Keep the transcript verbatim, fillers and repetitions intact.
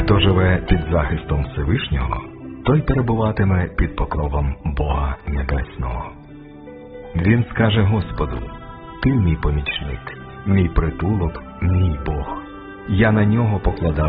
Хто живе під захистом Всевишнього, той перебуватиме під покровом Бога Небесного. Він скаже Господу: «Ти мій помічник, мій притулок, мій Бог. Я на нього покладав